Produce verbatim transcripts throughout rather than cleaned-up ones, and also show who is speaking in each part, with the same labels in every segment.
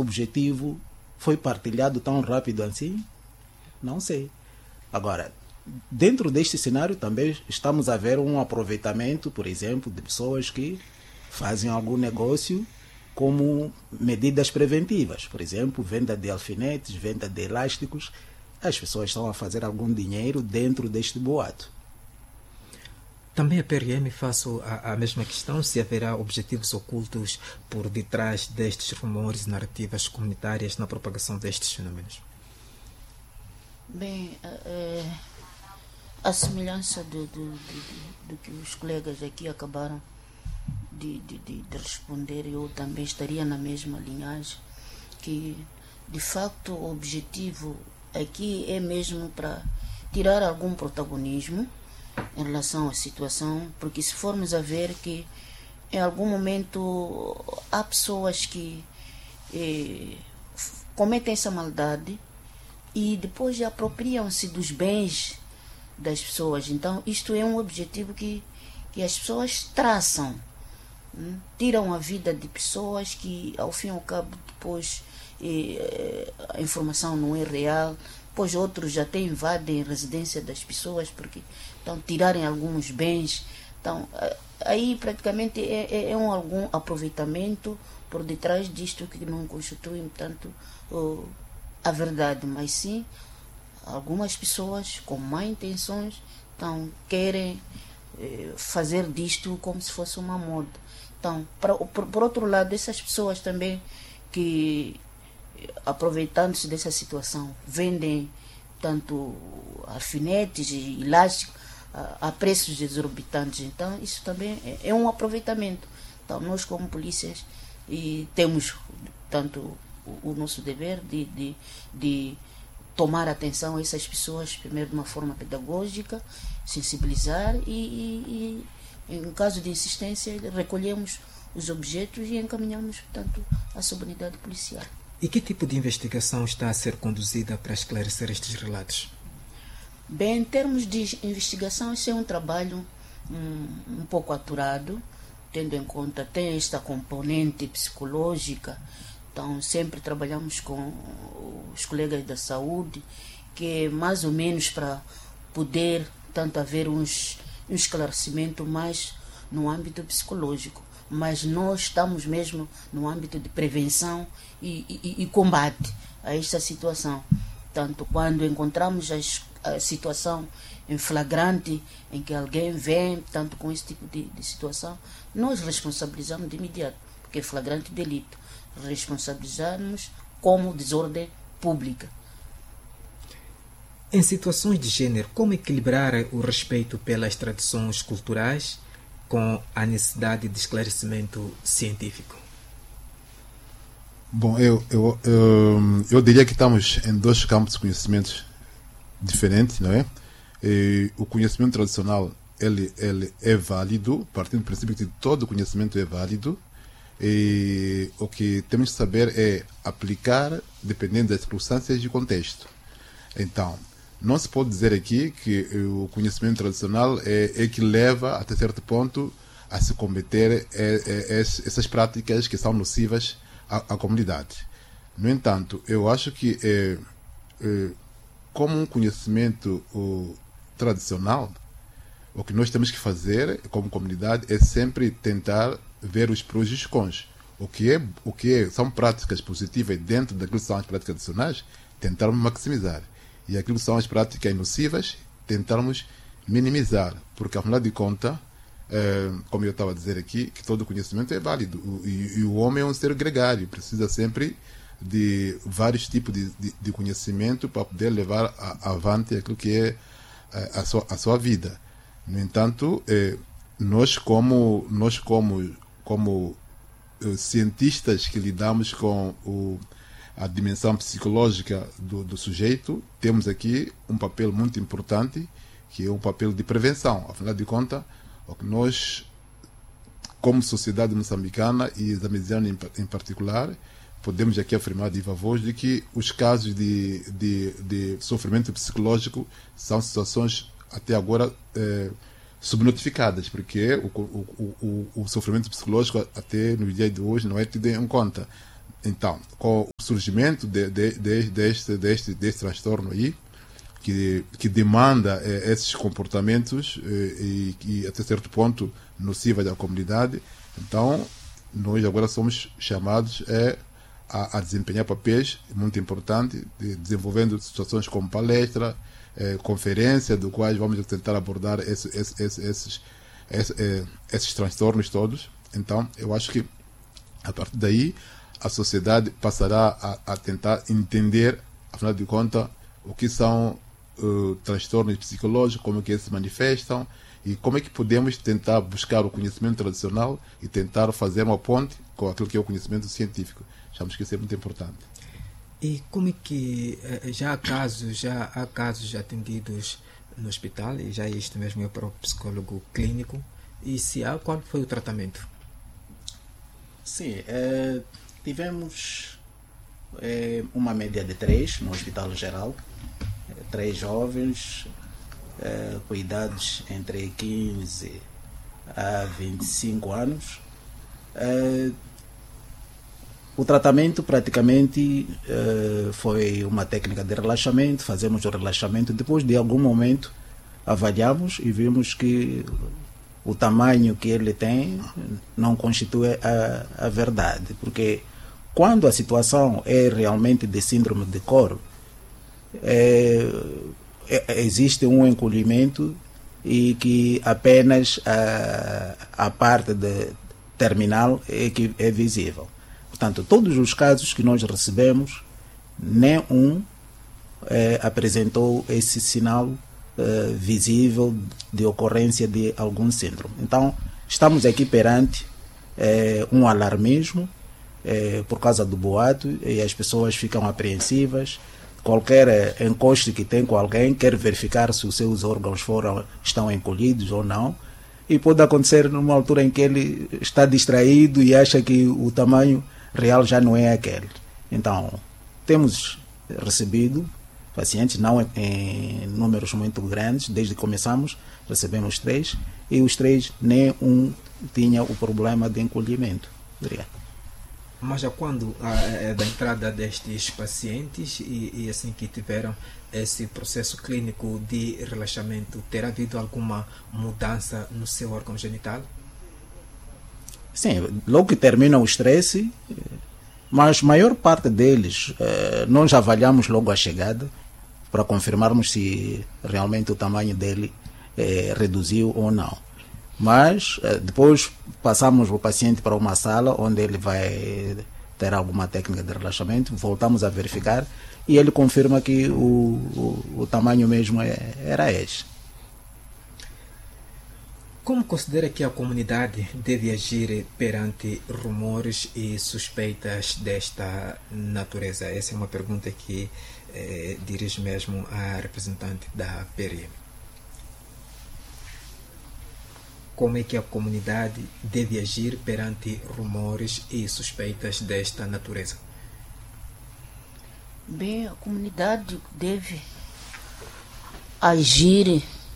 Speaker 1: objetivo foi partilhado tão rápido assim? Não sei. Agora, dentro deste cenário também estamos a ver um aproveitamento, por exemplo, de pessoas que fazem algum negócio como medidas preventivas. Por exemplo, venda de alfinetes, venda de elásticos. As pessoas estão a fazer algum dinheiro dentro deste boato.
Speaker 2: Também a P R M faço a, a mesma questão, se haverá objetivos ocultos por detrás destes rumores e narrativas comunitárias na propagação destes fenômenos.
Speaker 3: Bem, é, a semelhança do, do, do, do que os colegas aqui acabaram de, de, de, de responder, eu também estaria na mesma linhagem, que de facto o objetivo aqui é mesmo para tirar algum protagonismo em relação à situação, porque se formos a ver que em algum momento há pessoas que eh, cometem essa maldade e depois apropriam-se dos bens das pessoas. Então isto é um objetivo que, que as pessoas traçam, hein? Tiram a vida de pessoas que ao fim e ao cabo depois eh, a informação não é real, depois outros já até invadem a residência das pessoas porque então tirarem alguns bens. Então aí praticamente é, é, é um algum aproveitamento por detrás disto que não constitui tanto uh, a verdade, mas sim algumas pessoas com má intenções então querem eh, fazer disto como se fosse uma moda. Então pra, por, por outro lado, essas pessoas também que aproveitando-se dessa situação vendem tanto alfinetes e elásticos a, a preços exorbitantes. Então isso também é, é um aproveitamento. Então nós como polícias e temos tanto o, o nosso dever de, de, de tomar atenção a essas pessoas, primeiro de uma forma pedagógica, sensibilizar e, e, e em caso de insistência recolhemos os objetos e encaminhamos, portanto, à subunidade policial.
Speaker 2: E que tipo de investigação está a ser conduzida para esclarecer estes relatos?
Speaker 3: Bem, em termos de investigação, esse é um trabalho um, um pouco aturado, tendo em conta, tem esta componente psicológica. Então, sempre trabalhamos com os colegas da saúde, que é mais ou menos para poder, tanto haver uns, um esclarecimento mais no âmbito psicológico. Mas nós estamos mesmo no âmbito de prevenção e, e, e combate a esta situação. Tanto quando encontramos a, a situação em flagrante, em que alguém vem, tanto com esse tipo de, de situação, nós responsabilizamos de imediato, porque é flagrante delito. Responsabilizarmos como desordem pública.
Speaker 2: Em situações de gênero, como equilibrar o respeito pelas tradições culturais com a necessidade de esclarecimento científico?
Speaker 4: Bom, eu, eu, eu, eu diria que estamos em dois campos de conhecimentos diferentes, não é? E o conhecimento tradicional ele, ele é válido, partindo do princípio que todo conhecimento é válido, e o que temos de saber é aplicar dependendo das circunstâncias e contexto. Então, não se pode dizer aqui que o conhecimento tradicional é, é que leva até certo ponto a se combater é, é, essas práticas que são nocivas à, à comunidade. No entanto, eu acho que é, é, como um conhecimento o, tradicional, o que nós temos que fazer como comunidade é sempre tentar ver os prós e os cons. O que, é, o que é, são práticas positivas dentro daquilo que são as práticas tradicionais, tentarmos maximizar. E aquilo que são as práticas nocivas, tentarmos minimizar. Porque, afinal de contas, é, como eu estava a dizer aqui, que todo conhecimento é válido. O, e, e o homem é um ser gregário, precisa sempre de vários tipos de, de, de conhecimento para poder levar a, avante aquilo que é a, a, sua, a sua vida. No entanto, é, nós como, nós como, como uh, cientistas que lidamos com o, a dimensão psicológica do, do sujeito, temos aqui um papel muito importante, que é um papel de prevenção. Afinal de contas, o que nós, como sociedade moçambicana e zambesiana em, em particular, podemos aqui afirmar de viva voz de que os casos de, de, de sofrimento psicológico são situações até agora eh, subnotificadas, porque o, o, o, o sofrimento psicológico até no dia de hoje não é tido em conta. Então, com surgimento de, de, de, deste, deste, deste transtorno aí, que, que demanda eh, esses comportamentos eh, e, e até certo ponto nocivos à comunidade. Então, nós agora somos chamados eh, a, a desempenhar papéis muito importantes, de, desenvolvendo situações como palestra, eh, conferência, do quais vamos tentar abordar esse, esse, esse, esses, esse, eh, esses transtornos todos. Então, eu acho que a partir daí a sociedade passará a, a tentar entender, afinal de contas, o que são uh, transtornos psicológicos, como é que eles se manifestam e como é que podemos tentar buscar o conhecimento tradicional e tentar fazer uma ponte com aquilo que é o conhecimento científico. Achamos que isso é muito importante.
Speaker 2: E como é que já há casos, já há casos atendidos no hospital, e já este mesmo é para o psicólogo clínico, e se há, qual foi o tratamento?
Speaker 1: Sim, é, tivemos é, uma média de três no Hospital Geral, é, três jovens é, com idades entre quinze a vinte e cinco anos. É, o tratamento praticamente é, foi uma técnica de relaxamento, fazemos o relaxamento, depois de algum momento avaliamos e vimos que o tamanho que ele tem não constitui a, a verdade, porque quando a situação é realmente de síndrome de Coro, é, é, existe um encolhimento e que apenas a, a parte de terminal é que é visível. Portanto, todos os casos que nós recebemos, nenhum é, apresentou esse sinal Uh, visível de ocorrência de algum síndrome. Então, estamos aqui perante uh, um alarmismo uh, por causa do boato e as pessoas ficam apreensivas. Qualquer uh, encosto que tem com alguém quer verificar se os seus órgãos foram, estão encolhidos ou não, e pode acontecer numa altura em que ele está distraído e acha que o tamanho real já não é aquele. Então, temos recebido pacientes, não em números muito grandes, desde que começamos, recebemos três, e os três, nem um tinha o problema de encolhimento. Obrigado.
Speaker 2: Mas já quando a, da entrada destes pacientes e, e assim que tiveram esse processo clínico de relaxamento, terá havido alguma mudança no seu órgão genital?
Speaker 1: Sim, logo que termina o estresse, mas a maior parte deles, eh, nós avaliamos logo a chegada para confirmarmos se realmente o tamanho dele eh, reduziu ou não. Mas eh, depois passamos o paciente para uma sala onde ele vai ter alguma técnica de relaxamento, voltamos a verificar e ele confirma que o, o, o tamanho mesmo é, era esse.
Speaker 2: Como considera que a comunidade deve agir perante rumores e suspeitas desta natureza? Essa é uma pergunta que eh, dirige mesmo à representante da P R M. Como é que a comunidade deve agir perante rumores e suspeitas desta natureza?
Speaker 3: Bem, a comunidade deve agir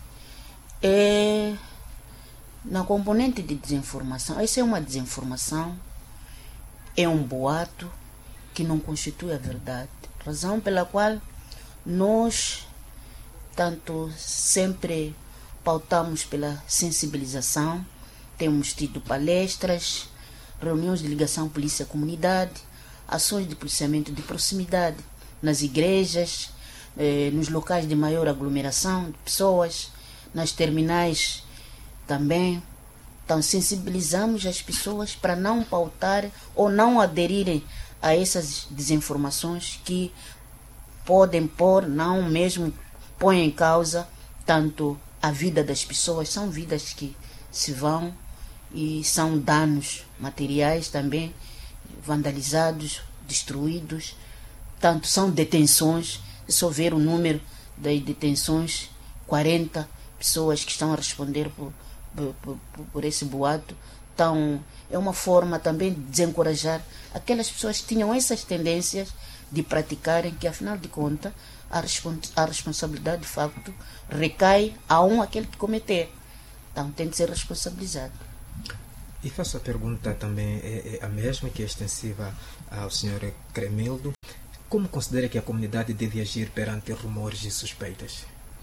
Speaker 3: é na componente de desinformação. Essa é uma desinformação, é um boato que não constitui a verdade. Razão pela qual nós tanto sempre pautamos pela sensibilização, temos tido palestras, reuniões de ligação polícia-comunidade, ações de policiamento de proximidade nas igrejas, eh, nos locais de maior aglomeração de pessoas, nas terminais também. Então sensibilizamos as pessoas para não pautar ou não aderirem a essas desinformações que podem pôr, não mesmo põem em causa tanto a vida das pessoas. São vidas que se vão e são danos materiais também, vandalizados, destruídos. Tanto são detenções, é só ver o número das detenções, quarenta pessoas que estão a responder por Por, por, por esse boato. Então é uma forma também de desencorajar aquelas pessoas que tinham essas tendências de praticarem, que afinal de contas a, respons a responsabilidade de facto recai a um aquele que cometer. Então tem de ser responsabilizado.
Speaker 2: E faço a pergunta também, é, é a mesma, que é extensiva ao senhor Cremildo. Como considera que a comunidade deve agir perante rumores e suspeitas?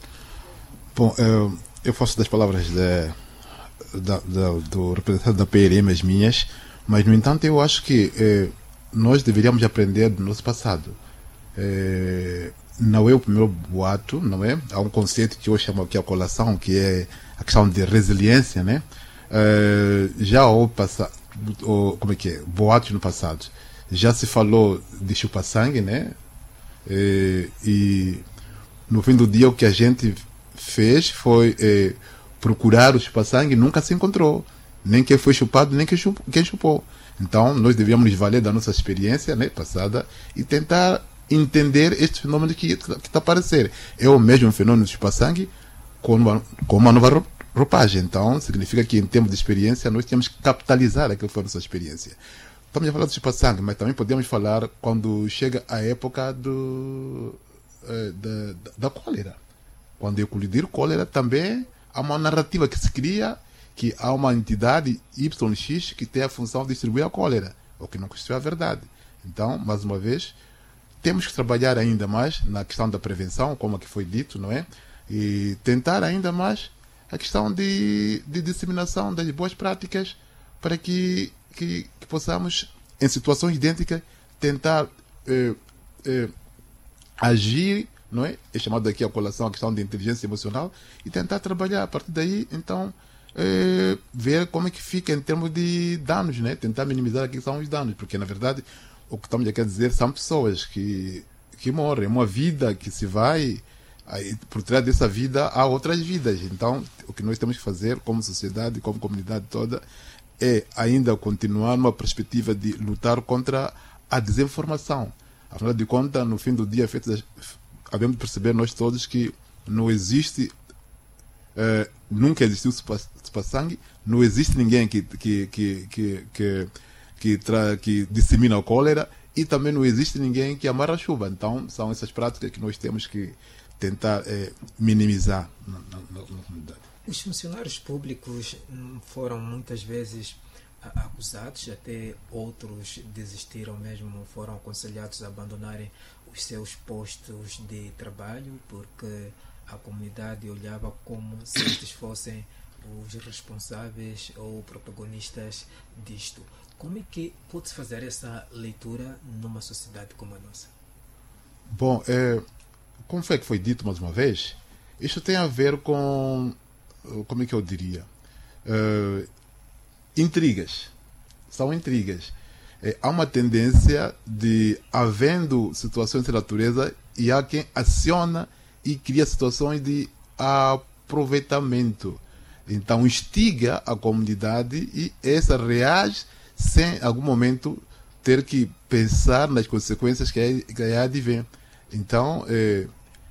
Speaker 4: Bom, eu, eu faço das palavras de, da, da, do representante da P R M as minhas, mas, no entanto, eu acho que eh, nós deveríamos aprender do nosso passado. Eh, não é o primeiro boato, não é? Há um conceito que eu chamo aqui a colação, que é a questão de resiliência, né? Eh, já houve passa, ou, como é que é? Boatos no passado. Já se falou de chupa-sangue, né? Eh, e no fim do dia o que a gente fez foi eh, procurar o chupa-sangue, nunca se encontrou. Nem quem foi chupado, nem quem chupou, quem chupou. Então, nós devíamos nos valer da nossa experiência, né, passada e tentar entender este fenômeno que está a aparecer. É o mesmo fenômeno do chupa-sangue com uma, com uma nova roupagem. Então, significa que, em termos de experiência, nós temos que capitalizar aquilo que foi a nossa experiência. Estamos a falar do chupa-sangue, mas também podemos falar quando chega a época do, eh, da, da, da cólera. Quando é colidir cólera, também há uma narrativa que se cria que há uma entidade Y X que tem a função de distribuir a cólera, o que não constitui a verdade. Então, mais uma vez, temos que trabalhar ainda mais na questão da prevenção, como aqui foi dito, não é? E tentar ainda mais a questão de, de disseminação das boas práticas para que, que, que possamos, em situações idênticas, tentar eh, eh, agir, não é? É chamado aqui a colação, a questão de inteligência emocional, e tentar trabalhar a partir daí, então, É, ver como é que fica em termos de danos, né? Tentar minimizar aqui são os danos, porque na verdade o que estamos aqui a dizer são pessoas que, que morrem, uma vida que se vai, aí, por trás dessa vida há outras vidas. Então o que nós temos que fazer como sociedade, como comunidade toda, é ainda continuar numa perspectiva de lutar contra a desinformação. Afinal de contas, no fim do dia, havemos de perceber nós todos que não existe Uh, nunca existiu chupa-sangue, não existe ninguém que, que, que, que, que, que, tra, que dissemina a cólera, e também não existe ninguém que amarra a chuva. Então são essas práticas que nós temos que tentar eh, minimizar na, na, na comunidade.
Speaker 2: Os funcionários públicos foram muitas vezes acusados, até outros desistiram mesmo, foram aconselhados a abandonarem os seus postos de trabalho porque a comunidade olhava como se eles fossem os responsáveis ou protagonistas disto. Como é que pode-se fazer essa leitura numa sociedade como a nossa?
Speaker 4: Bom, é, como foi que foi dito mais uma vez, isto tem a ver com, como é que eu diria, é, intrigas. São intrigas. É, há uma tendência de, havendo situações de natureza, e há quem aciona e cria situações de aproveitamento. Então instiga a comunidade e essa reage sem, em algum momento, ter que pensar nas consequências que há de vir. Então, é,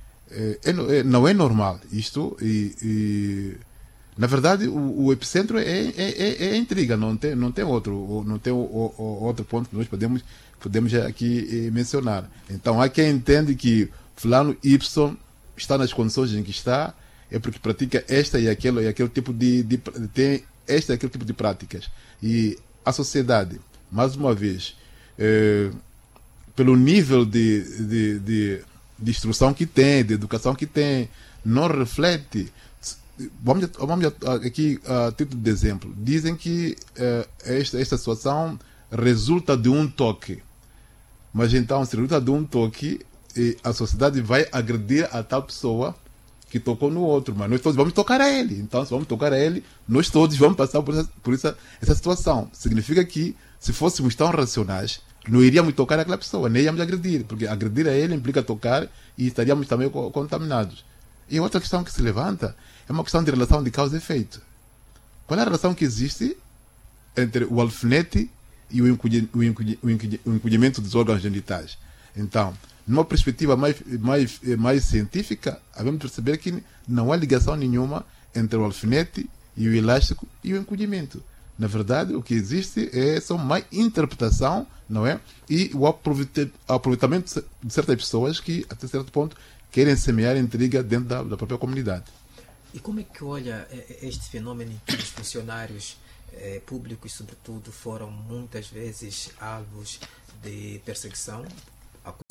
Speaker 4: é, é, não é normal isto. E, e na verdade, o, o epicentro é, é, é, é a intriga, não tem, não tem, outro, não tem o, o, outro ponto que nós podemos, podemos aqui mencionar. Então, há quem entende que fulano Y está nas condições em que está, é porque pratica esta e aquele, e aquele tipo de, de tem esta e aquele tipo de práticas. E a sociedade, mais uma vez, é, pelo nível de, de, de, de instrução que tem, de educação que tem, não reflete. Vamos, vamos aqui a título de exemplo. Dizem que é, esta, esta situação resulta de um toque. Mas então, se resulta de um toque, e a sociedade vai agredir a tal pessoa que tocou no outro, mas nós todos vamos tocar a ele. Então, se vamos tocar a ele, nós todos vamos passar por essa, por essa, essa situação. Significa que, se fôssemos tão racionais, não iríamos tocar aquela pessoa, nem iríamos agredir, porque agredir a ele implica tocar e estaríamos também contaminados. E outra questão que se levanta é uma questão de relação de causa e efeito. Qual é a relação que existe entre o alfinete e o encolhimento dos órgãos genitais? Então, numa perspectiva mais, mais, mais científica, havemos de perceber que não há ligação nenhuma entre o alfinete e o elástico e o encolhimento. Na verdade, o que existe é só uma interpretação, não é? E o aproveitamento de certas pessoas que, até certo ponto, querem semear intriga dentro da, da própria comunidade.
Speaker 2: E como é que olha este fenômeno em que os funcionários eh, públicos, sobretudo, foram muitas vezes alvos de perseguição, acusação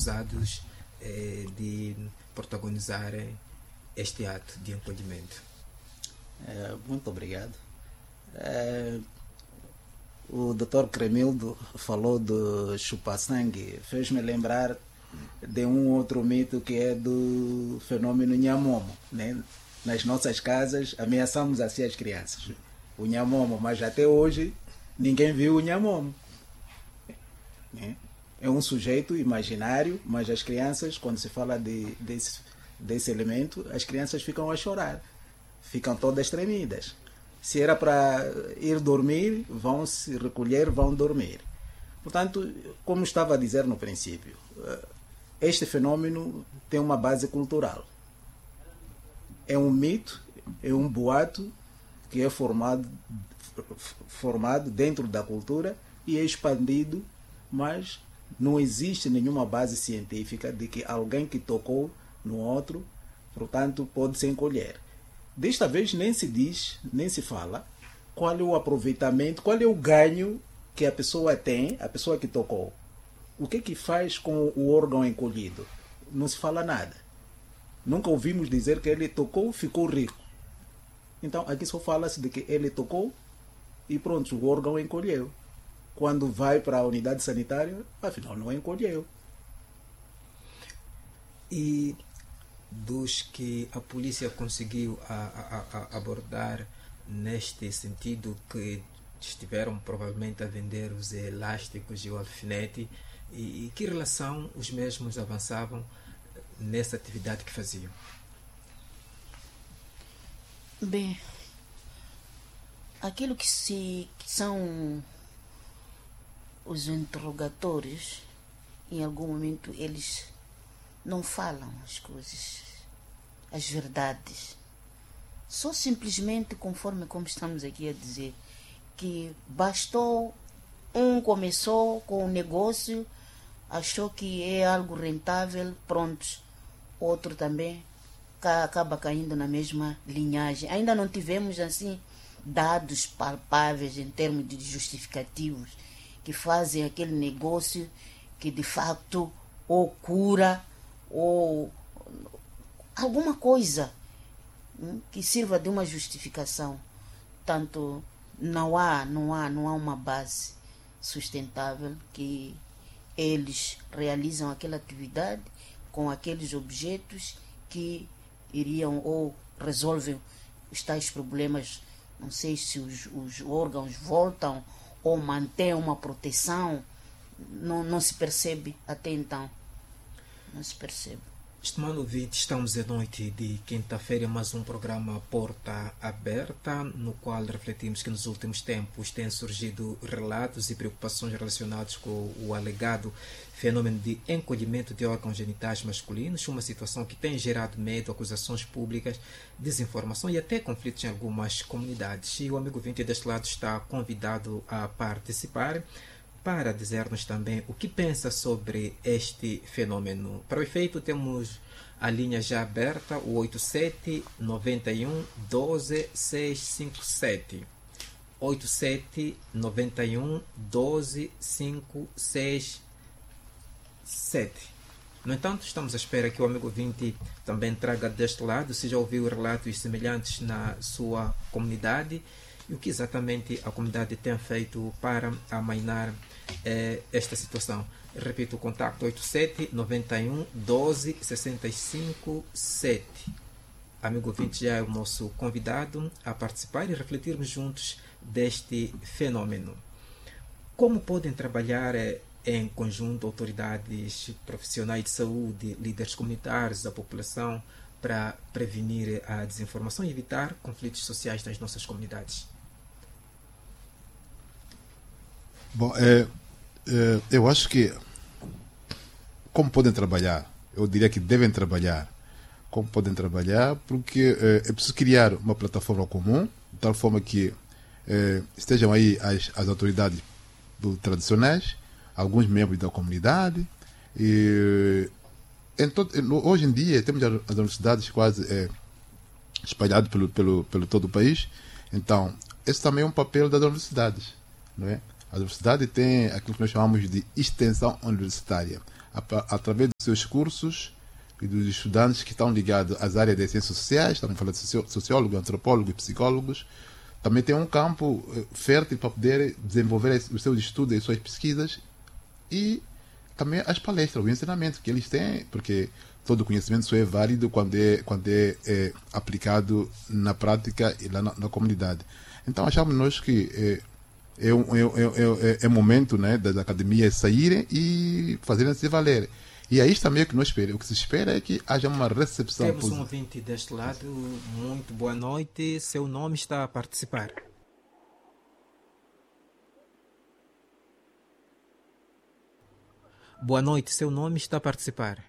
Speaker 2: acusados eh, de protagonizarem este ato de encolhimento?
Speaker 1: É, muito obrigado. É, o doutor Cremildo falou do chupa-sangue, fez-me lembrar de um outro mito que é do fenômeno Nhamomo, né? Nas nossas casas ameaçamos assim as crianças, o Nhamomo, mas até hoje ninguém viu o Nhamomo, né? É um sujeito imaginário, mas as crianças, quando se fala de, desse, desse elemento, as crianças ficam a chorar, ficam todas tremidas. Se era para ir dormir, vão se recolher, vão dormir. Portanto, como estava a dizer no princípio, este fenômeno tem uma base cultural. É um mito, é um boato que é formado, formado dentro da cultura e é expandido, mas não existe nenhuma base científica de que alguém que tocou no outro, portanto, pode se encolher. Desta vez nem se diz, nem se fala qual é o aproveitamento, qual é o ganho que a pessoa tem, a pessoa que tocou. O que é que faz com o órgão encolhido? Não se fala nada. Nunca ouvimos dizer que ele tocou, ficou rico. Então aqui só fala-se de que ele tocou e pronto, o órgão encolheu. Quando vai para a unidade sanitária, afinal não encolheu.
Speaker 2: E dos que a polícia conseguiu a, a, a abordar neste sentido, que estiveram provavelmente a vender os elásticos e o alfinete, e, e que relação os mesmos avançavam nessa atividade que faziam?
Speaker 3: Bem, aquilo que, se, que são os interrogatórios, em algum momento eles não falam as coisas, as verdades. Só simplesmente, conforme como estamos aqui a dizer, que bastou, um começou com o negócio, achou que é algo rentável, pronto, outro também acaba caindo na mesma linhagem. Ainda não tivemos assim dados palpáveis em termos de justificativos que fazem aquele negócio que de facto ou cura ou alguma coisa hum, que sirva de uma justificação. Tanto não há, não há, não há uma base sustentável que eles realizam aquela atividade com aqueles objetos que iriam ou resolvem os tais problemas. Não sei se os, os órgãos voltam ou mantêm uma proteção. Não, não se percebe até então. Não se percebe.
Speaker 2: Estimado ouvinte, estamos à noite de quinta-feira, mais um programa Porta Aberta, no qual refletimos que nos últimos tempos têm surgido relatos e preocupações relacionados com o alegado fenômeno de encolhimento de órgãos genitais masculinos, uma situação que tem gerado medo, acusações públicas, desinformação e até conflitos em algumas comunidades. E o amigo ouvinte deste lado está convidado a participar para dizer-nos também o que pensa sobre este fenômeno. Para o efeito, temos a linha já aberta, o oito sete nove um doze seis cinco sete. oito sete nove um doze cinco seis sete. No entanto, estamos à espera que o amigo ouvinte também traga deste lado, se já ouviu relatos semelhantes na sua comunidade, e o que exatamente a comunidade tem feito para amainar eh, esta situação. Repito, o contacto oito sete nove um doze seis cinco sete. Amigo ouvinte já é o nosso convidado a participar e refletirmos juntos deste fenômeno. Como podem trabalhar eh, em conjunto autoridades profissionais de saúde, líderes comunitários, a população, para prevenir a desinformação e evitar conflitos sociais nas nossas comunidades?
Speaker 4: Bom, é, é, eu acho que como podem trabalhar, eu diria que devem trabalhar. Como podem trabalhar, porque é, é preciso criar uma plataforma comum, de tal forma que é, estejam aí as, as autoridades do, tradicionais, alguns membros da comunidade. E, em todo, hoje em dia temos as universidades quase é, espalhadas pelo, pelo, pelo todo o país. Então, esse também é um papel das universidades, não é? A universidade tem aquilo que nós chamamos de extensão universitária. a, através dos seus cursos e dos estudantes que estão ligados às áreas das ciências sociais, estamos falando de sociólogos, antropólogos e psicólogos, também tem um campo fértil para poder desenvolver os seus estudos e as suas pesquisas, e também as palestras, o ensinamento que eles têm, porque todo conhecimento só é válido quando é, quando é, é aplicado na prática e lá na, na comunidade. Então achamos nós que é, é, um, é, é, é momento, né, das academias saírem e fazerem-se valer. E é isto também que nós esperamos. O que se espera é que haja uma recepção
Speaker 2: Temos
Speaker 4: positiva.
Speaker 2: um ouvinte deste lado. Muito boa noite. Seu nome está a participar. Boa noite. Seu nome está a participar.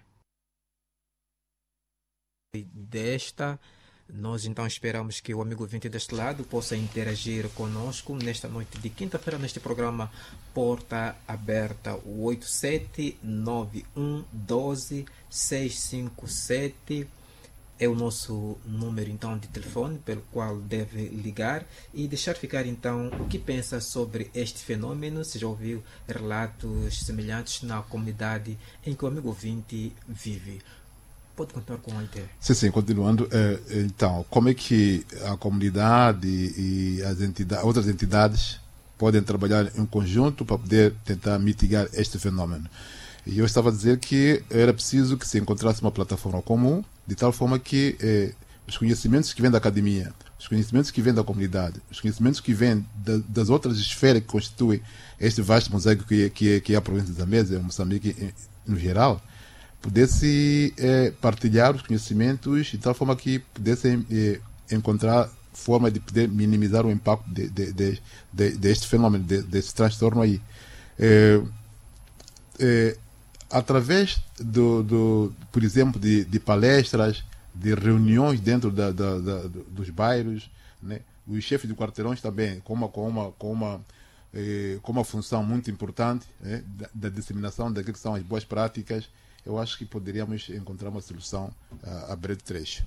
Speaker 2: Desta, nós então esperamos que o amigo ouvinte deste lado possa interagir conosco nesta noite de quinta-feira, neste programa Porta Aberta. O oito sete nove um um doze seis cinco sete é o nosso número então de telefone pelo qual deve ligar e deixar ficar então o que pensa sobre este fenômeno, se já ouviu relatos semelhantes na comunidade em que o amigo ouvinte vive. Pode continuar com a ideia.
Speaker 4: Sim, sim, continuando. Então, como é que a comunidade e as entidades, outras entidades podem trabalhar em conjunto para poder tentar mitigar este fenômeno? E eu estava a dizer que era preciso que se encontrasse uma plataforma comum, de tal forma que eh, os conhecimentos que vêm da academia, os conhecimentos que vêm da comunidade, os conhecimentos que vêm da, das outras esferas que constituem este vasto mosaico que, que, que é a província de Zambésia, Moçambique no geral, pudesse eh, partilhar os conhecimentos de tal forma que pudessem eh, encontrar forma de poder minimizar o impacto de, de, de, de, deste fenômeno, de, desse transtorno aí. Eh, eh, através, do, do, por exemplo, de, de palestras, de reuniões dentro da, da, da, dos bairros, né? Os chefes de quarteirões também, com uma, com uma, com uma, eh, com uma função muito importante, né? da, da disseminação daquilo que são as boas práticas. Eu acho que poderíamos encontrar uma solução uh, a breve trecho.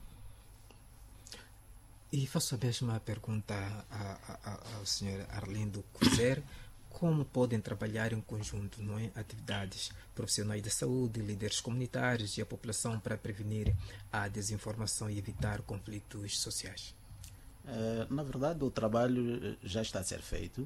Speaker 2: E faço a mesma pergunta a, a, a, ao senhor Arlindo Cuser. Como podem trabalhar em conjunto, não é? Atividades profissionais da saúde, líderes comunitários e a população para prevenir a desinformação e evitar conflitos sociais?
Speaker 1: Uh, na verdade, o trabalho já está a ser feito.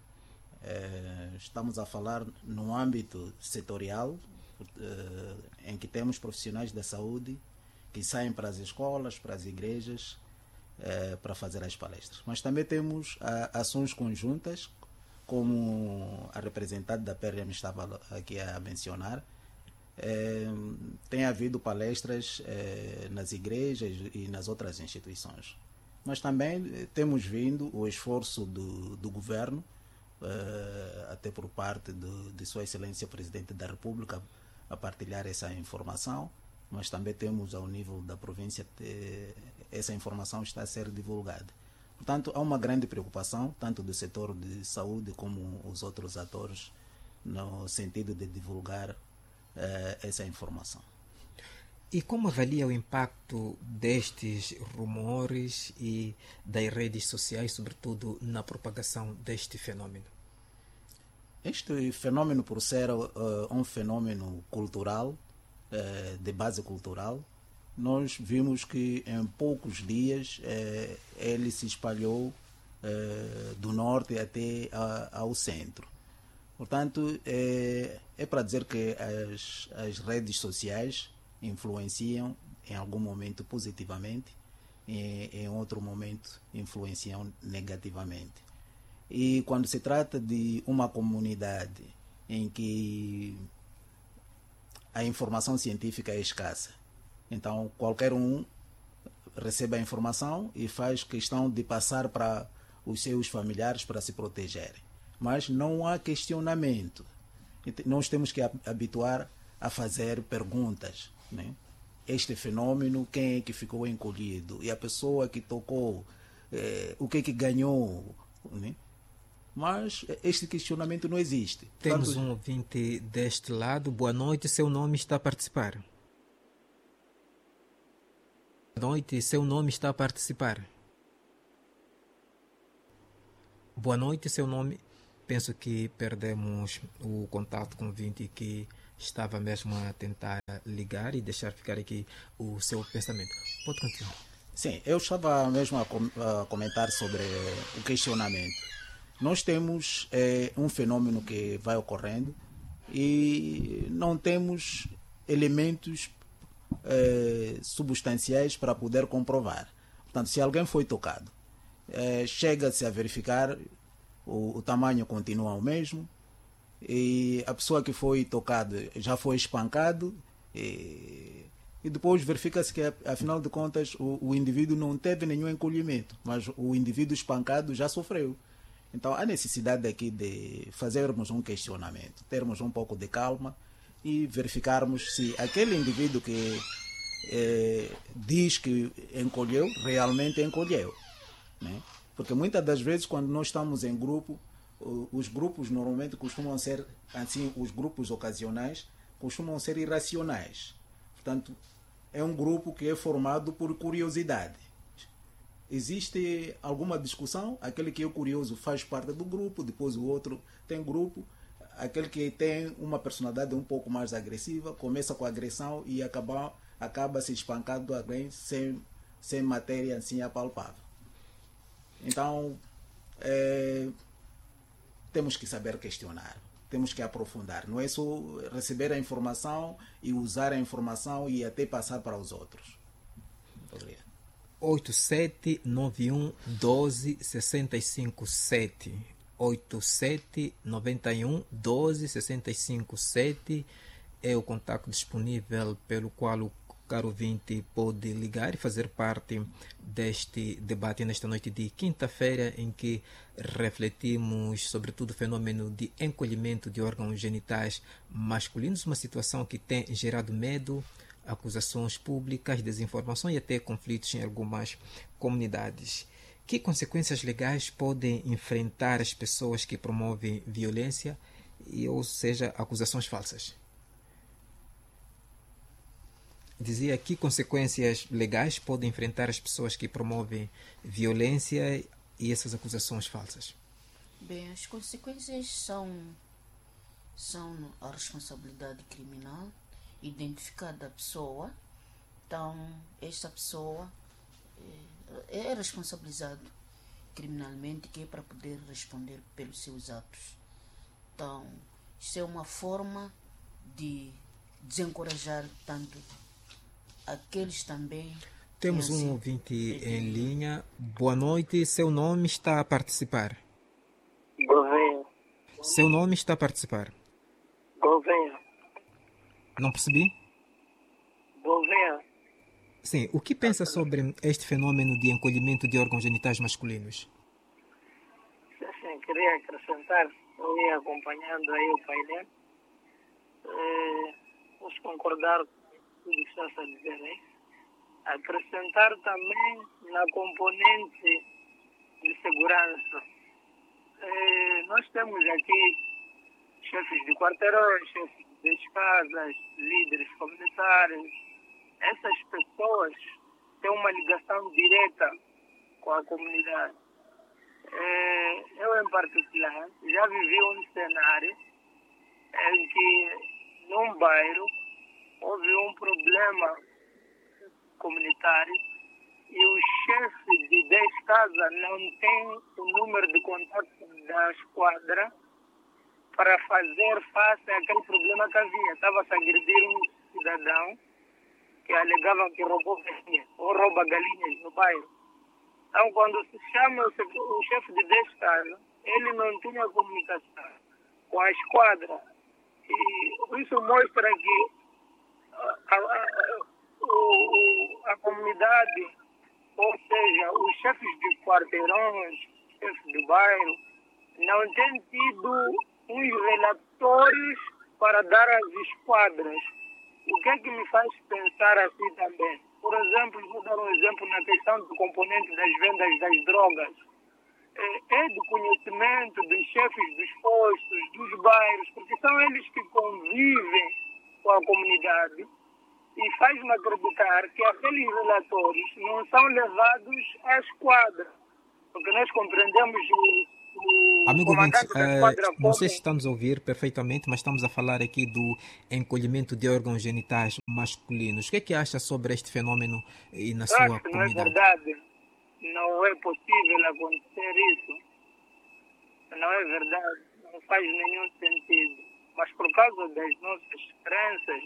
Speaker 1: Uh, estamos a falar no âmbito setorial, Uh, em que temos profissionais da saúde que saem para as escolas, para as igrejas, uh, para fazer as palestras. Mas também temos uh, ações conjuntas, como a representante da P R M estava aqui a mencionar. Uh, tem havido palestras uh, nas igrejas e nas outras instituições. Mas também uh, temos vindo o esforço do, do governo, uh, até por parte do, de Sua Excelência Presidente da República, a partilhar essa informação, mas também temos ao nível da província de, essa informação está a ser divulgada. Portanto, há uma grande preocupação, tanto do setor de saúde como os outros atores, no sentido de divulgar eh, essa informação.
Speaker 2: E como avalia o impacto destes rumores e das redes sociais, sobretudo na propagação deste fenômeno?
Speaker 1: Este fenômeno, por ser uh, um fenômeno cultural, uh, de base cultural, nós vimos que em poucos dias uh, ele se espalhou uh, do norte até a, ao centro. Portanto, é, é para dizer que as, as redes sociais influenciam em algum momento positivamente e em outro momento influenciam negativamente. E quando se trata de uma comunidade em que a informação científica é escassa, então qualquer um recebe a informação e faz questão de passar para os seus familiares para se protegerem. Mas não há questionamento. Nós temos que habituar a fazer perguntas, né? Este fenômeno, quem é que ficou encolhido? E a pessoa que tocou, eh, o que é que ganhou? Né? Mas este questionamento não existe.
Speaker 2: Temos
Speaker 1: Portanto,
Speaker 2: um ouvinte deste lado. Boa noite, seu nome está a participar. Boa noite, seu nome está a participar. Boa noite, seu nome. Penso que perdemos o contato com o ouvinte que estava mesmo a tentar ligar e deixar ficar aqui o seu pensamento. Pode continuar.
Speaker 1: Sim, eu estava mesmo a, com, a comentar sobre o questionamento. Nós temos é, um fenômeno que vai ocorrendo e não temos elementos é, substanciais para poder comprovar. Portanto, se alguém foi tocado, é, chega-se a verificar, o, o tamanho continua o mesmo, e a pessoa que foi tocada já foi espancado, e, e depois verifica-se que, afinal de contas, o, o indivíduo não teve nenhum encolhimento, mas o indivíduo espancado já sofreu. Então, há necessidade aqui de fazermos um questionamento, termos um pouco de calma e verificarmos se aquele indivíduo que eh, diz que encolheu, realmente encolheu, né? Porque muitas das vezes, quando nós estamos em grupo, os grupos normalmente costumam ser, assim, os grupos ocasionais costumam ser irracionais. Portanto, é um grupo que é formado por curiosidade. Existe alguma discussão, aquele que é curioso faz parte do grupo, depois o outro tem grupo, aquele que tem uma personalidade um pouco mais agressiva começa com agressão e acaba, acaba se espancando alguém sem, sem matéria assim apalpável. Então, é, temos que saber questionar, temos que aprofundar. Não é só receber a informação e usar a informação e até passar para os outros. Muito obrigado.
Speaker 2: oito sete nove um doze sessenta e cinco sete oito sete nove um doze sessenta e cinco sete é o contato disponível pelo qual o caro ouvinte pode ligar e fazer parte deste debate nesta noite de quinta-feira, em que refletimos sobretudo o fenômeno de encolhimento de órgãos genitais masculinos, uma situação que tem gerado medo, acusações públicas, desinformação e até conflitos em algumas comunidades. Que consequências legais podem enfrentar as pessoas que promovem violência, e, ou seja, acusações falsas? Dizia, que consequências legais podem enfrentar as pessoas que promovem violência e essas acusações falsas?
Speaker 3: Bem, as consequências são, são a responsabilidade criminal, identificada a pessoa, então esta pessoa é, é responsabilizado criminalmente, que é para poder responder pelos seus atos. Então, isso é uma forma de desencorajar tanto aqueles também.
Speaker 2: Temos um
Speaker 3: assim,
Speaker 2: ouvinte em linha. Boa noite, seu nome está a participar.
Speaker 5: Gouveia.
Speaker 2: Seu nome está a participar.
Speaker 5: Gouveia.
Speaker 2: Não percebi?
Speaker 5: Gouveia.
Speaker 2: Sim, o que pensa sobre este fenômeno de encolhimento de órgãos genitais masculinos?
Speaker 5: Sim, queria acrescentar, eu ia acompanhando aí o painel. É, vamos concordar com tudo que está a dizer aí. Acrescentar também na componente de segurança. É, nós temos aqui chefes de quarteirões, chefes de casas, líderes comunitários. Essas pessoas têm uma ligação direta com a comunidade. É, eu, em particular, já vivi um cenário em que, num bairro, houve um problema comunitário e o chefe de dez casas não tem o número de contato da esquadra para fazer face àquele problema que havia. Estava-se a agredir um cidadão que alegava que roubou galinhas ou rouba galinhas no bairro. Então, quando se chama o chefe de dez casas, ele não tinha comunicação com a esquadra. E isso mostra que a, a, a, o, a comunidade, ou seja, os chefes de quarteirões, chefes de bairro, não têm tido uns relatórios para dar às esquadras. O que é que me faz pensar assim também? Por exemplo, vou dar um exemplo na questão do componente das vendas das drogas. É de conhecimento dos chefes dos postos, dos bairros, porque são eles que convivem com a comunidade, e faz-me acreditar que aqueles relatórios não são levados à esquadra, porque nós compreendemos o
Speaker 2: Amigo ouvinte,
Speaker 5: comandante da
Speaker 2: eh,
Speaker 5: esquadra
Speaker 2: não sei se
Speaker 5: como
Speaker 2: estamos a ouvir perfeitamente, mas estamos a falar aqui do encolhimento de órgãos genitais masculinos. O que é que acha sobre este fenômeno e na
Speaker 5: eu
Speaker 2: sua
Speaker 5: acho que não é
Speaker 2: comunidade?
Speaker 5: verdade. Não é possível acontecer isso. Não é verdade. Não faz nenhum sentido. Mas por causa das nossas crenças,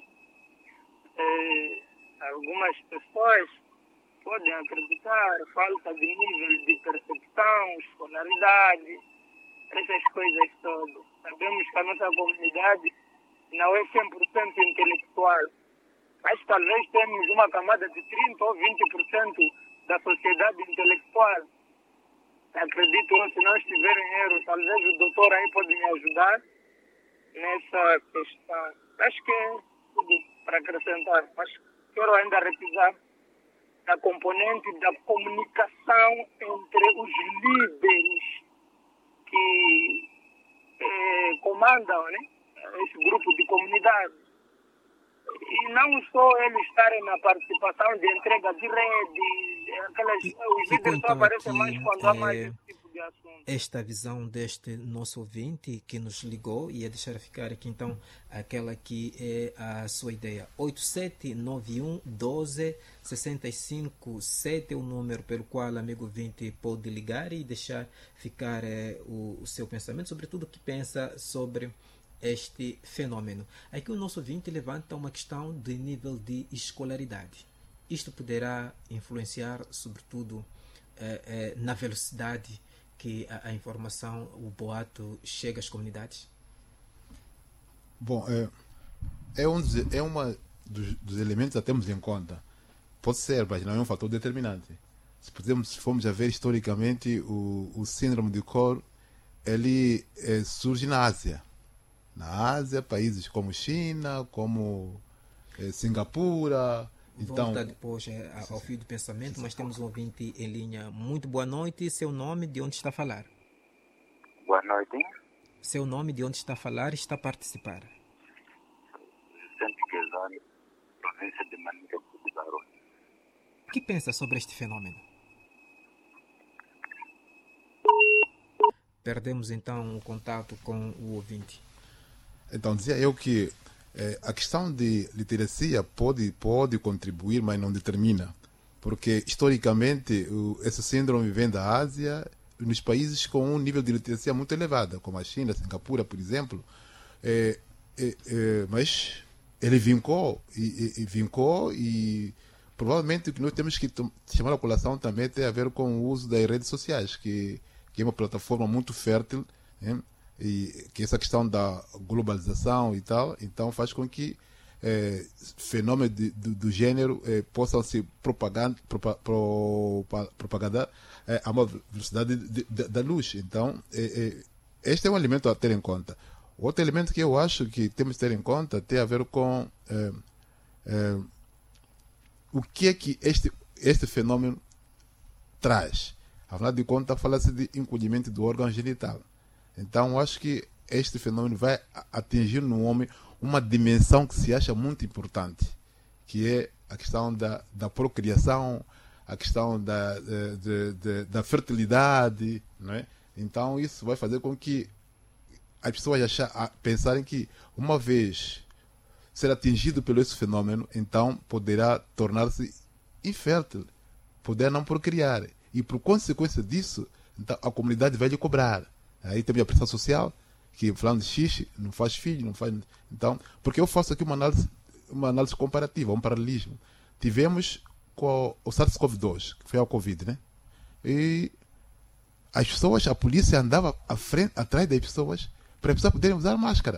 Speaker 5: eh, algumas pessoas podem acreditar, falta de nível de percepção, escolaridade, essas coisas todas. Sabemos que a nossa comunidade não é cem por cento intelectual. Mas talvez temos uma camada de trinta ou vinte por cento da sociedade intelectual. Acredito eu, se não estiver em erro, talvez o doutor aí pode me ajudar nessa questão. Acho que é tudo para acrescentar, mas quero ainda repisar a componente da comunicação entre os líderes que eh, comandam, né, esse grupo de comunidade. E não só eles estarem na participação de entrega de redes, aquelas,
Speaker 2: E
Speaker 5: os
Speaker 2: ficou
Speaker 5: líderes só
Speaker 2: então
Speaker 5: aparecem
Speaker 2: aqui
Speaker 5: mais quando há mais
Speaker 2: eh,
Speaker 5: esse tipo de assunto.
Speaker 2: esta visão deste nosso ouvinte que nos ligou e a deixar ficar aqui então aquela que é a sua ideia. oito sete nove um doze sessenta e cinco sete é o número pelo qual o amigo ouvinte pode ligar e deixar ficar eh, o, o seu pensamento, sobretudo o que pensa sobre este fenômeno. Aqui o nosso ouvinte levanta uma questão de nível de escolaridade. Isto poderá influenciar, sobretudo, eh, eh, na velocidade que a, a informação, o boato chega às comunidades?
Speaker 4: Bom, é, é um dos, é uma dos, dos elementos a termos em conta. Pode ser, mas não é um fator determinante. Se, podemos, se formos a ver historicamente, o, o síndrome de Cor, ele é, surge na Ásia. Na Ásia, países como China, como é, Singapura. Então,
Speaker 2: voltar depois é, ao fio do pensamento, mas temos um ouvinte em linha. Muito boa noite. Seu nome, de onde está a falar?
Speaker 6: Boa noite.
Speaker 2: Seu nome, de onde está a falar e está a participar?
Speaker 6: Vicente Quezano, província de Manica de Barões.
Speaker 2: O que pensa sobre este fenômeno? Perdemos então o contato com o ouvinte.
Speaker 4: Então, dizia eu que eh, a questão de literacia pode, pode contribuir, mas não determina. Porque, historicamente, o, esse síndrome vem da Ásia, nos países com um nível de literacia muito elevado, como a China, Singapura, por exemplo. Eh, eh, eh, mas ele vincou e, e, e vincou e provavelmente o que nós temos que chamar a colação também tem a ver com o uso das redes sociais, que, que é uma plataforma muito fértil, né? E que essa questão da globalização e tal, então faz com que eh, fenômenos de, do, do gênero eh, possam ser propaganda, propa, pro, propaganda eh, a uma velocidade de, de, da luz. Então, eh, eh, este é um elemento a ter em conta. Outro elemento que eu acho que temos que ter em conta tem a ver com eh, eh, o que é que este, este fenômeno traz. Afinal de contas, fala-se de encolhimento do órgão genital. Então, acho que este fenômeno vai atingir no homem uma dimensão que se acha muito importante, que é a questão da, da procriação, a questão da, de, de, da fertilidade, não é? Então, isso vai fazer com que as pessoas achar, pensarem que, uma vez ser atingido pelo esse fenômeno, então poderá tornar-se infértil, poder não procriar. E, por consequência disso, então, a comunidade vai lhe cobrar. Aí tem a pressão social, que falando de xixi, não faz filho, não faz. Então, porque eu faço aqui uma análise, uma análise comparativa, um paralelismo. Tivemos com o SARS-CoV dois, que foi a Covid, né? E as pessoas, a polícia andava à frente, atrás das pessoas, para as pessoas poderem usar máscara.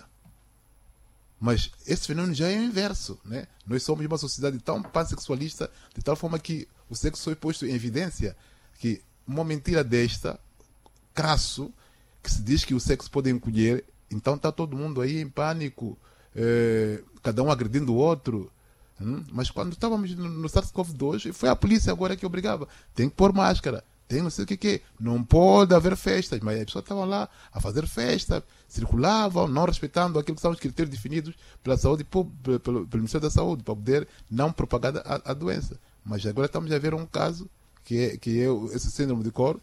Speaker 4: Mas esse fenômeno já é o inverso, né? Nós somos uma sociedade tão pansexualista, de tal forma que o sexo foi posto em evidência, que uma mentira desta, crasso, que se diz que o sexo pode encolher, então está todo mundo aí em pânico, eh, cada um agredindo o outro. Hum? Mas quando estávamos no, no SARS-CoV dois, foi a polícia agora que obrigava. Tem que pôr máscara, tem não sei o que que. Não pode haver festas, mas as pessoas estavam lá a fazer festa, circulavam, não respeitando aquilo que são os critérios definidos pela saúde, pelo, pelo, pelo Ministério da Saúde, para poder não propagar a, a doença. Mas agora estamos a ver um caso, que é, que é esse síndrome de Cor,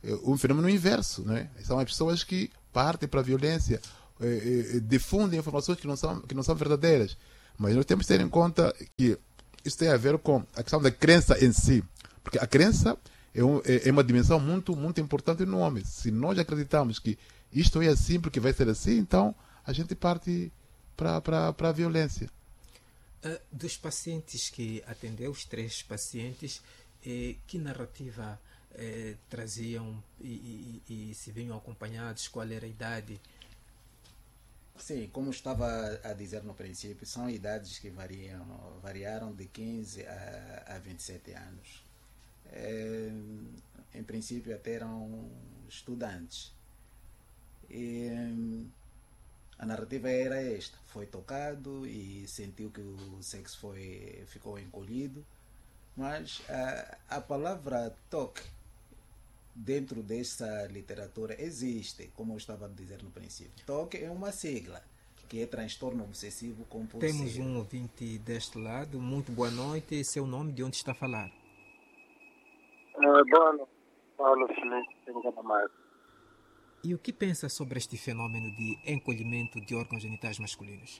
Speaker 4: é um fenômeno inverso, não é? São as pessoas que partem para a violência, é, é, difundem informações que não são, que não são verdadeiras. Mas nós temos que ter em conta que isso tem a ver com a questão da crença em si. Porque a crença é, um, é, é uma dimensão muito, muito importante no homem. Se nós acreditamos que isto é assim porque vai ser assim, então a gente parte para a violência.
Speaker 2: Uh, dos pacientes que atendeu, os três pacientes, eh, que narrativa eh, traziam e, e, e se vinham acompanhados, qual era a idade?
Speaker 1: Sim, como estava a dizer no princípio, são idades que variam, variaram de quinze a, a vinte e sete anos. É, em princípio até eram estudantes. E a narrativa era esta: foi tocado e sentiu que o sexo foi, ficou encolhido, mas a, a palavra toque dentro dessa literatura existe, como eu estava a dizer no princípio. Toque é uma sigla, que é transtorno obsessivo compulsivo.
Speaker 2: Temos um ouvinte deste lado. Muito boa noite. Seu nome, de onde está a falar?
Speaker 5: Uh, boa noite, Paulo Felipe, Enganamar.
Speaker 2: E o que pensa sobre este fenômeno de encolhimento de órgãos genitais masculinos?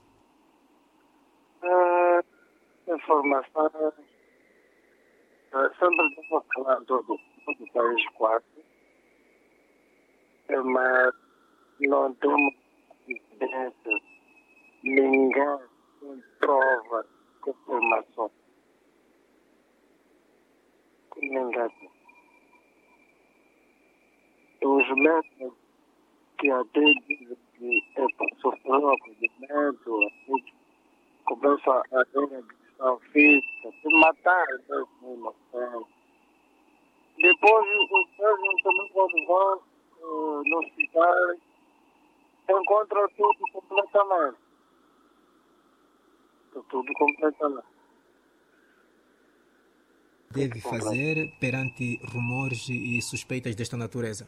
Speaker 5: Uh, informação, uh, sempre devo falar todo, todo o país quase, uh, mas não temos evidência, ninguém prova confirmação. Ninguém. Os médicos que até dizem que é para sofrer o acolhimento, começa a ter agressão física, se matar mesmo. Depois os médicos também quando vão uh, no hospital encontram tudo completamente. Tudo completamente.
Speaker 2: Deve fazer perante rumores e suspeitas desta natureza?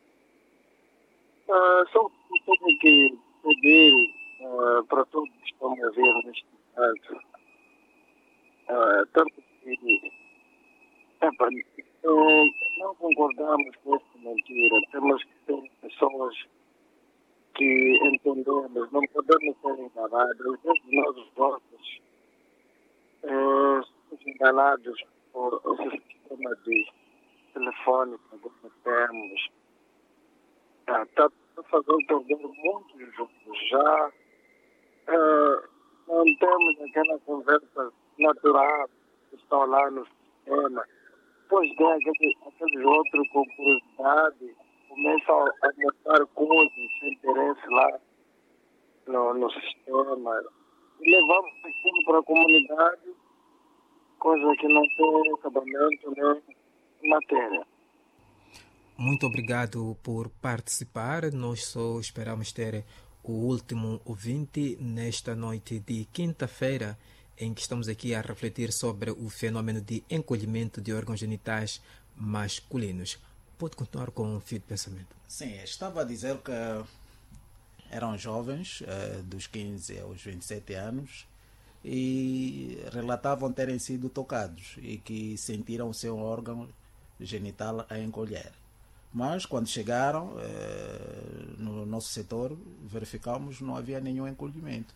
Speaker 5: Uh, só tenho que pedir uh, para todos que estão a ver neste caso, uh, tanto que epa, uh, não concordamos com esta mentira. Temos que ser pessoas que entendemos, não podemos ser enganados. Às vezes nós, os nossos, uh, somos enganados por esse sistema de telefone que agora temos. Está a fazer perder muitos jogos. Já uh, não temos aquela conversa natural que estão lá no sistema. Depois tem aqueles, aqueles outros com curiosidade, começam a mostrar coisas sem interesse lá no, no sistema. E levamos aquilo para a comunidade, coisa que não tem acabamento nem matéria.
Speaker 2: Muito obrigado por participar. Nós só esperamos ter o último ouvinte nesta noite de quinta-feira, em que estamos aqui a refletir sobre o fenômeno de encolhimento de órgãos genitais masculinos. Pode continuar com o fio de pensamento.
Speaker 1: Sim, estava a dizer que eram jovens, uh, dos quinze aos vinte e sete anos, e relatavam terem sido tocados e que sentiram o seu órgão genital a encolher. Mas quando chegaram eh, no nosso setor, verificamos que não havia nenhum encolhimento.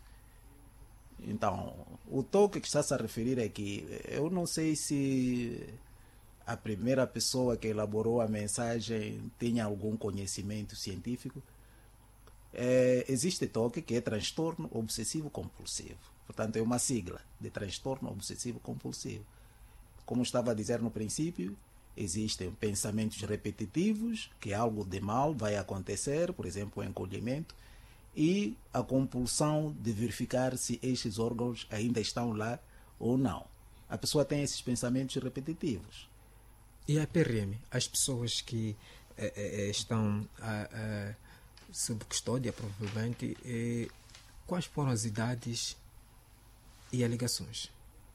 Speaker 1: Então, o toque que está-se a referir é que eu não sei se a primeira pessoa que elaborou a mensagem tinha algum conhecimento científico. É, existe toque que é transtorno obsessivo compulsivo. Portanto, é uma sigla de transtorno obsessivo compulsivo. Como estava a dizer no princípio, existem pensamentos repetitivos, que algo de mal vai acontecer, por exemplo, o encolhimento, e a compulsão de verificar se estes órgãos ainda estão lá ou não. A pessoa tem esses pensamentos repetitivos.
Speaker 2: E a P R M, as pessoas que eh, eh, estão a, a, sob custódia, provavelmente, eh, quais foram as idades e alegações?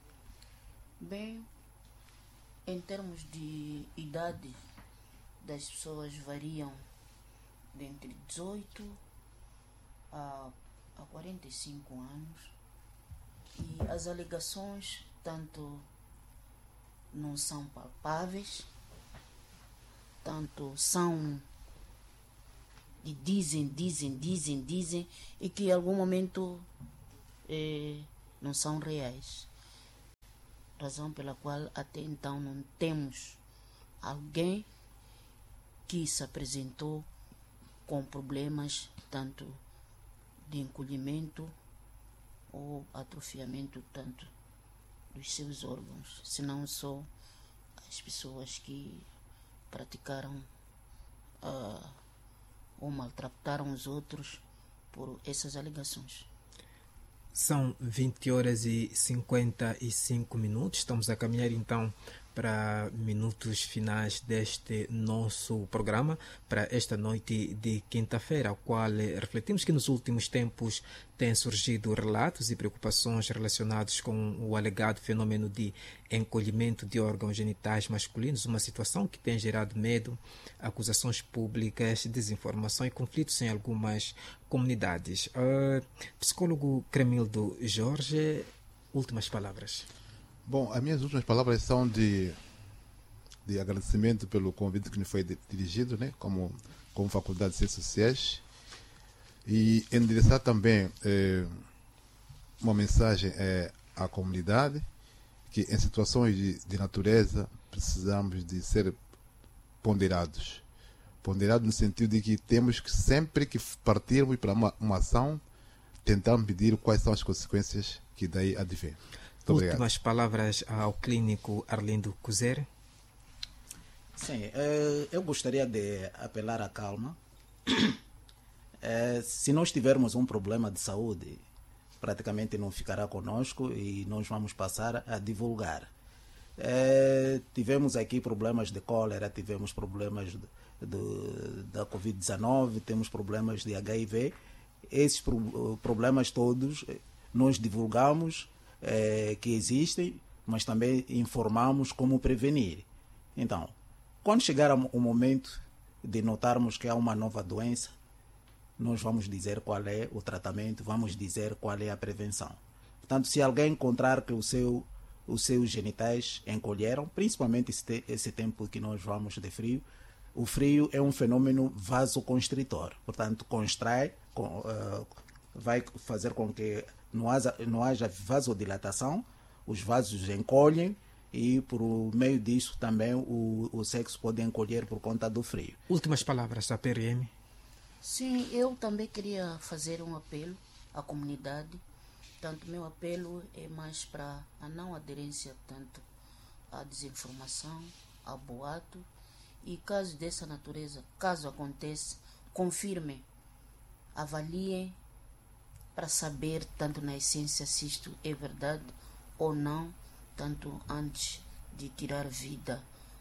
Speaker 3: Bem, em termos de idade, das pessoas variam de entre dezoito a, a quarenta e cinco anos, e as alegações tanto não são palpáveis tanto são de dizem, dizem, dizem, dizem e que em algum momento eh, não são reais. Razão pela qual até então não temos alguém que se apresentou com problemas tanto de encolhimento ou atrofiamento tanto dos seus órgãos, senão só as pessoas que praticaram uh, ou maltrataram os outros por essas alegações.
Speaker 2: São vinte horas e cinquenta e cinco minutos. Estamos a caminhar então para minutos finais deste nosso programa, para esta noite de quinta-feira, ao qual refletimos que nos últimos tempos têm surgido relatos e preocupações relacionados com o alegado fenômeno de encolhimento de órgãos genitais masculinos, uma situação que tem gerado medo, acusações públicas, desinformação e conflitos em algumas comunidades. Uh, psicólogo Cremildo Jorge, últimas palavras.
Speaker 4: Bom, as minhas últimas palavras são de, de agradecimento pelo convite que nos foi de, dirigido, né, como, como Faculdade de Ciências Sociais, e endereçar também eh, uma mensagem eh, à comunidade, que em situações de, de natureza precisamos de ser ponderados. Ponderados no sentido de que temos que, sempre que partirmos para uma, uma ação, tentar medir quais são as consequências que daí advêm.
Speaker 2: Últimas palavras ao clínico Arlindo Cuser.
Speaker 1: Sim, eu gostaria de apelar à calma. Se nós tivermos um problema de saúde, praticamente não ficará conosco e nós vamos passar a divulgar. Tivemos aqui problemas de cólera, tivemos problemas de, de, da covid dezenove, temos problemas de agá i vê. Esses pro, problemas todos nós divulgamos, É, que existem, mas também informamos como prevenir. Então, quando chegar o momento de notarmos que há uma nova doença, nós vamos dizer qual é o tratamento, vamos dizer qual é a prevenção. Portanto, se alguém encontrar que o seu, os seus genitais encolheram, principalmente esse, te, esse tempo que nós vamos de frio, o frio é um fenômeno vasoconstritor, portanto, constrai, com, uh, vai fazer com que não haja, não haja vasodilatação, os vasos encolhem e por meio disso também o, o sexo pode encolher por conta do frio.
Speaker 2: Últimas palavras da P R M.
Speaker 3: Sim, eu também queria fazer um apelo à comunidade. Tanto meu apelo é mais para a não aderência tanto à desinformação, ao boato, e casos dessa natureza, caso aconteça, confirmem, avaliem, para saber, tanto na essência, se isto é verdade ou não, tanto antes de tirar vida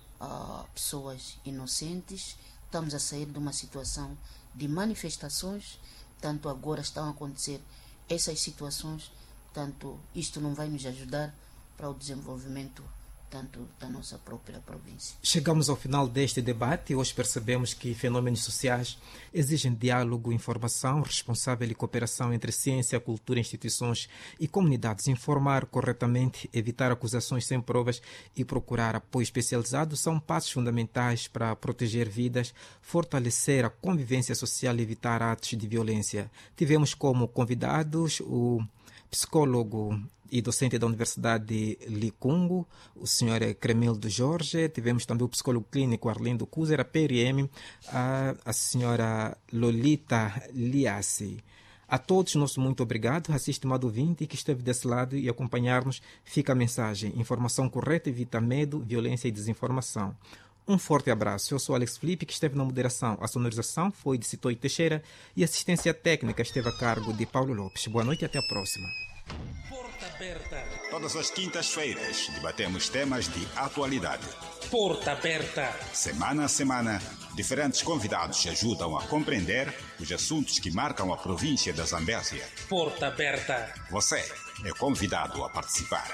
Speaker 3: a pessoas inocentes. Estamos a sair de uma situação de manifestações, tanto agora estão a acontecer essas situações, tanto isto não vai nos ajudar para o desenvolvimento tanto da nossa própria província.
Speaker 2: Chegamos ao final deste debate e hoje percebemos que fenômenos sociais exigem diálogo, informação, responsável e cooperação entre ciência, cultura, instituições e comunidades. Informar corretamente, evitar acusações sem provas e procurar apoio especializado são passos fundamentais para proteger vidas, fortalecer a convivência social e evitar atos de violência. Tivemos como convidados o psicólogo e docente da Universidade de Licungo, o senhor Cremildo Jorge. Tivemos também o psicólogo clínico Arlindo Cuser, a P R M, a, a senhora Lolita Liassi. A todos, nosso muito obrigado. Assim, estimado ouvinte que esteve desse lado e acompanhar-nos, fica a mensagem. Informação correta evita medo, violência e desinformação. Um forte abraço. Eu sou Alex Felipe, que esteve na moderação. A sonorização foi de Citoi Teixeira e a assistência técnica esteve a cargo de Paulo Lopes. Boa noite e até a próxima.
Speaker 7: Porta Aberta.
Speaker 8: Todas as quintas-feiras debatemos temas de atualidade.
Speaker 7: Porta Aberta.
Speaker 8: Semana a semana, diferentes convidados ajudam a compreender os assuntos que marcam a província da Zambésia.
Speaker 7: Porta Aberta.
Speaker 8: Você é convidado a participar.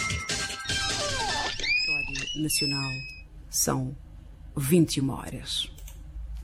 Speaker 9: Nacional. São vinte e uma horas.